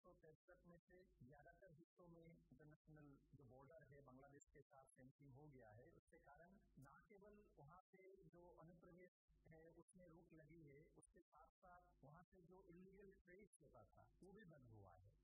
663 में से ज्यादातर हिस्सों में इंटरनेशनल जो बॉर्डर है बांग्लादेश के साथ फेंसिंग हो गया है, उसके कारण न केवल वहां से जो अनुप्रवेश है उसमें रोक लगी है, उसके साथ साथ वहां से जो इलीगल ट्रेड होता था वो भी बंद हुआ है।